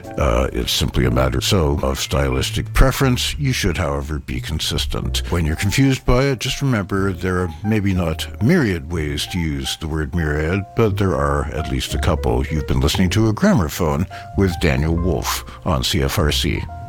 It's simply a matter of stylistic preference. You should, however, be consistent. When you're confused by it, just remember there are maybe not myriad ways to use the word myriad, but there are at least a couple. You've been listening to A Gramophone with Daniel Wolf on CFRC.